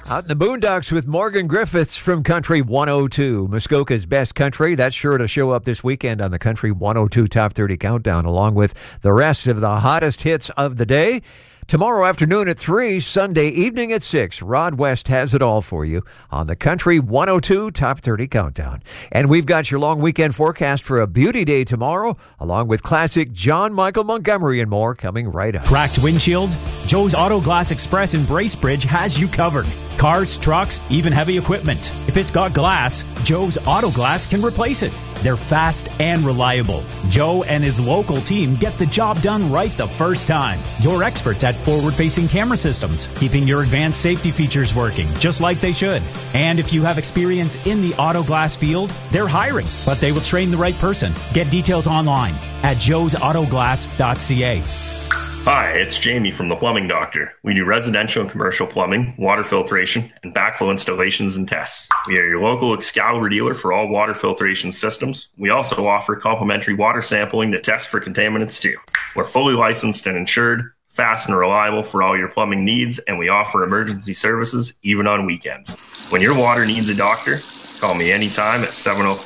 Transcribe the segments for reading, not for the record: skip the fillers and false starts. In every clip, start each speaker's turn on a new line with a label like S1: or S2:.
S1: Out in the boondocks with Morgan Griffiths from Country 102. Muskoka's best country. That's sure to show up this weekend on the Country 102 Top 30 Countdown, along with the rest of the hottest hits of the day. Tomorrow afternoon at 3, Sunday evening at 6, Rod West has it all for you on the Country 102 Top 30 Countdown. And we've got your long weekend forecast for a beauty day tomorrow, along with classic John Michael Montgomery and more coming right up.
S2: Cracked windshield? Joe's Auto Glass Express in Bracebridge has you covered. Cars, trucks, even heavy equipment. If it's got glass, Joe's Auto Glass can replace it. They're fast and reliable. Joe and his local team get the job done right the first time. You're experts at forward-facing camera systems, keeping your advanced safety features working just like they should. And if you have experience in the auto glass field, they're hiring, but they will train the right person. Get details online at joesautoglass.ca.
S3: Hi, it's Jamie from The Plumbing Doctor. We do residential and commercial plumbing, water filtration, and backflow installations and tests. We are your local Excalibur dealer for all water filtration systems. We also offer complimentary water sampling to test for contaminants too. We're fully licensed and insured, fast and reliable for all your plumbing needs, and we offer emergency services even on weekends. When your water needs a doctor, call me anytime at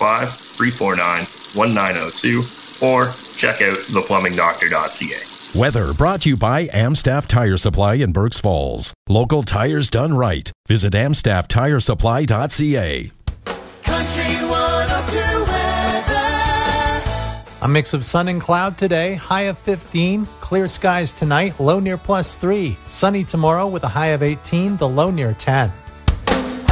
S3: 705-349-1902 or check out theplumbingdoctor.ca.
S4: Weather brought to you by Amstaff Tire Supply in Berks Falls. Local tires done right. Visit amstafftiresupply.ca.
S5: Country 102 weather.
S6: A mix of sun and cloud today, high of 15. Clear skies tonight, low near +3. Sunny tomorrow with a high of 18, the low near 10.